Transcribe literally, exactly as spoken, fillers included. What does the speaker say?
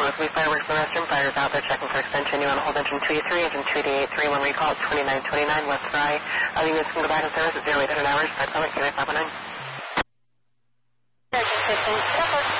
as we fireworks in the restroom, fires out there, checking for extension. You want to hold engine two eighty-three, engine two eighty-eight three, when we call it twenty-nine twenty-nine, West Rye. Uh, units can go back in service at zero eight hundred hours, five seven, Q A five one nine. Engine fifteen,